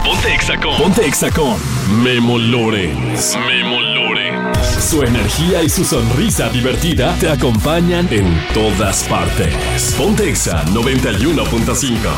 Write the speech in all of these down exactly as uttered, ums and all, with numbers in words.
Ponte Exa con, Ponte Exa con Memo Lorenz. Memo Lorenz. Su energía y su sonrisa divertida te acompañan en todas partes. Ponte Exa noventa y uno punto cinco.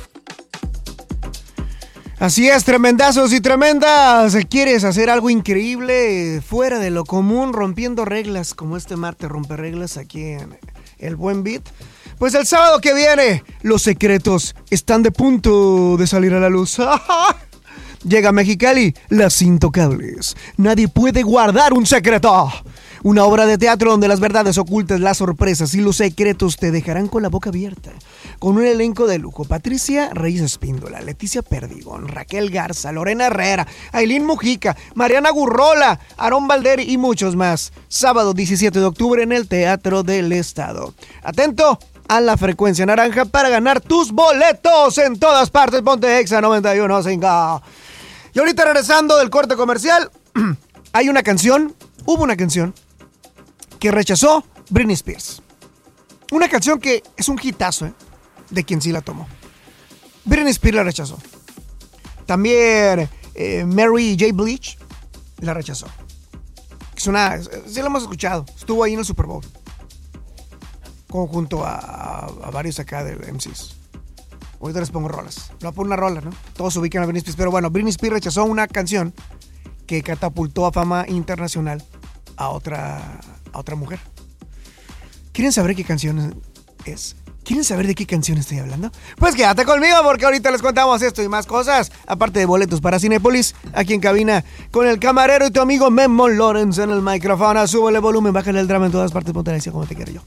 Así es, tremendazos y tremendas. ¿Quieres hacer algo increíble, fuera de lo común, rompiendo reglas, como este martes rompe reglas aquí en El Buen Beat? Pues el sábado que viene, los secretos están de punto de salir a la luz. Llega a Mexicali, Las Intocables. Nadie puede guardar un secreto. Una obra de teatro donde las verdades ocultas, las sorpresas y los secretos te dejarán con la boca abierta. Con un elenco de lujo: Patricia Reyes Espíndola, Leticia Perdigón, Raquel Garza, Lorena Herrera, Ailín Mujica, Mariana Gurrola, Aarón Valderi y muchos más. Sábado diecisiete de octubre en el Teatro del Estado. Atento a la frecuencia naranja para ganar tus boletos en todas partes. Ponte Exa noventa y uno punto cinco. Y ahorita, regresando del corte comercial, hay una canción, hubo una canción que rechazó Britney Spears. Una canción que es un hitazo, ¿eh? De quien sí la tomó. Britney Spears la rechazó. También eh, Mary J. Blige la rechazó. Es una, sí la hemos escuchado. Estuvo ahí en el Super Bowl, junto a, a, a varios acá de M Cs. Ahorita les pongo rolas. Le voy a poner una rola, ¿no? Todos se ubican a Britney Spears. Pero bueno, Britney Spears rechazó una canción que catapultó a fama internacional a otra, a otra mujer. ¿Quieren saber qué canción es? ¿Quieren saber de qué canción estoy hablando? Pues quédate conmigo, porque ahorita les contamos esto y más cosas. Aparte de boletos para Cinépolis, aquí en cabina con el camarero y tu amigo Memo Lorenz en el micrófono. Súbele el volumen, bájale el drama en todas partes. Ponte Alexia como te quiero yo.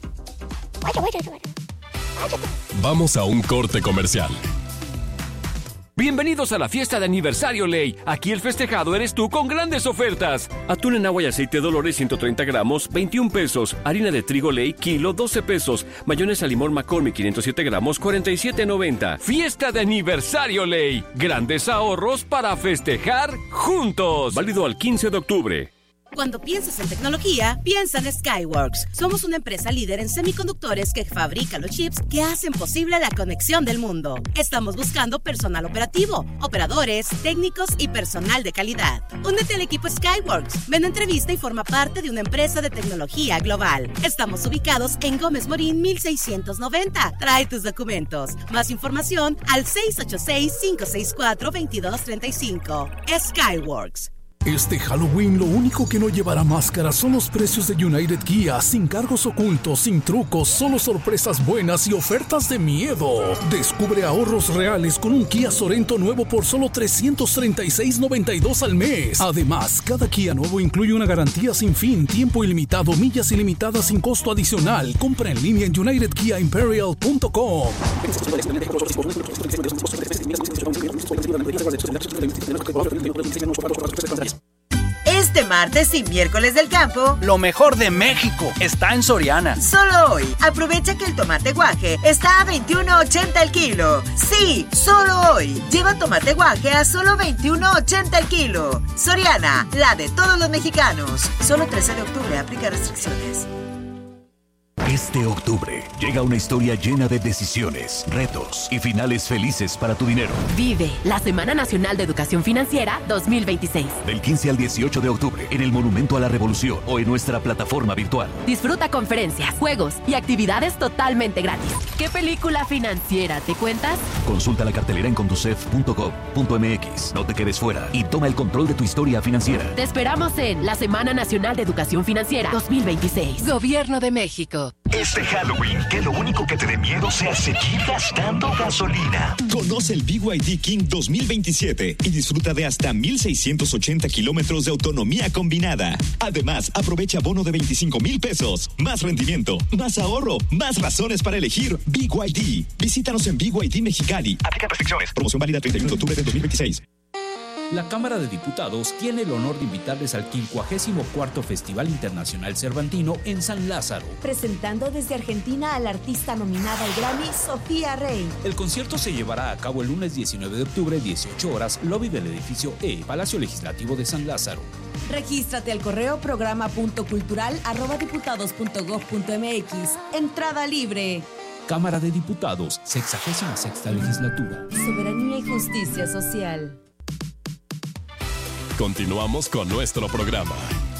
Vamos a un corte comercial. Bienvenidos a la fiesta de aniversario Ley. Aquí el festejado eres tú con grandes ofertas. Atún en agua y aceite Dolores ciento treinta gramos, veintiún pesos. Harina de trigo Ley, kilo, doce pesos. Mayonesa limón McCormick, quinientos siete gramos, cuarenta y siete noventa. Fiesta de aniversario Ley. Grandes ahorros para festejar juntos. Válido al quince de octubre. Cuando piensas en tecnología, piensa en Skyworks. Somos una empresa líder en semiconductores que fabrica los chips que hacen posible la conexión del mundo. Estamos buscando personal operativo, operadores, técnicos y personal de calidad. Únete al equipo Skyworks. Ven a entrevista y forma parte de una empresa de tecnología global. Estamos ubicados en Gómez Morín mil seiscientos noventa. Trae tus documentos. Más información al seis ocho seis, cinco seis cuatro, dos dos tres cinco. Skyworks. Este Halloween lo único que no llevará máscara son los precios de United Kia, sin cargos ocultos, sin trucos, solo sorpresas buenas y ofertas de miedo. Descubre ahorros reales con un Kia Sorento nuevo por solo trescientos treinta y seis noventa y dos al mes. Además, cada Kia nuevo incluye una garantía sin fin, tiempo ilimitado, millas ilimitadas sin costo adicional. Compra en línea en united kia imperial punto com. Este martes y miércoles del campo, lo mejor de México está en Soriana. Solo hoy, aprovecha que el tomate guaje está a veintiuno ochenta el kilo. Sí, solo hoy. Lleva tomate guaje a solo veintiuno ochenta el kilo. Soriana, la de todos los mexicanos. Solo trece de octubre, aplica restricciones. Este octubre llega una historia llena de decisiones, retos y finales felices para tu dinero. Vive la Semana Nacional de Educación Financiera dos mil veintiséis. Del quince al dieciocho de octubre en el Monumento a la Revolución o en nuestra plataforma virtual. Disfruta conferencias, juegos y actividades totalmente gratis. ¿Qué película financiera te cuentas? Consulta la cartelera en conducef punto gov punto mx. No te quedes fuera y toma el control de tu historia financiera. Te esperamos en la Semana Nacional de Educación Financiera dos mil veintiséis. Gobierno de México. Este Halloween, que lo único que te dé miedo sea seguir gastando gasolina. Conoce el B Y D King dos mil veintisiete y disfruta de hasta mil seiscientos ochenta kilómetros de autonomía combinada. Además, aprovecha bono de veinticinco mil pesos. Más rendimiento, más ahorro, más razones para elegir B Y D. Visítanos en B Y D Mexicali. Aplica restricciones. Promoción válida treinta y uno de octubre de dos mil veintiséis. La Cámara de Diputados tiene el honor de invitarles al quincuagésimo cuarto Festival Internacional Cervantino en San Lázaro. Presentando desde Argentina a la artista nominada al Grammy, Sofía Rey. El concierto se llevará a cabo el lunes diecinueve de octubre, dieciocho horas, lobby del edificio E, Palacio Legislativo de San Lázaro. Regístrate al correo programa punto cultural arroba diputados punto gov punto mx. Entrada libre. Cámara de Diputados, sexagésima sexta legislatura. Soberanía y justicia social. Continuamos con nuestro programa.